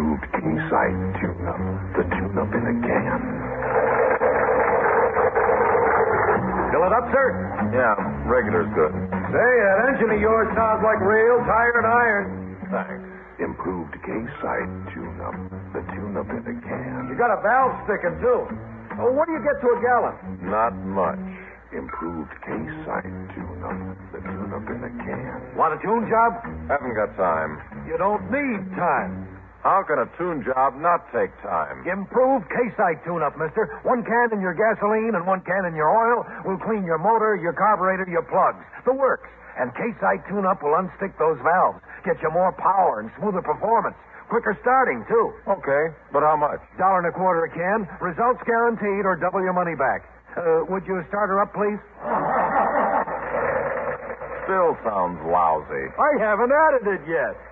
Improved K-Site tune-up. The tune-up in a can. Fill it up, sir? Yeah, regular's good. Say, that engine of yours sounds like real tired iron. Thanks. Improved K-Site tune-up. The tune-up in a can. You got a valve sticking, too. Oh, what do you get to a gallon? Not much. Improved K-Site tune-up. The tune-up in a can. Want a tune job? Haven't got time. You don't need time. How can a tune job not take time? Improved K-Site tune-up, mister. 1 can in your gasoline and 1 can in your oil will clean your motor, your carburetor, your plugs. The works. And K-Site tune-up will unstick those valves. Get you more power and smoother performance. Quicker starting, too. Okay, but how much? $1.25 a can. Results guaranteed or double your money back. Would you start her up, please? Still sounds lousy. I haven't added it yet.